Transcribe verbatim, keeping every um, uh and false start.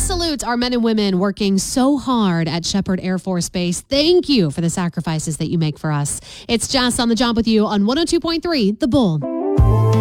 salute our men and women working so hard at Shepherd Air Force Base. Thank you for the sacrifices that you make for us. It's Jess on the job with you on one oh two point three The Bull.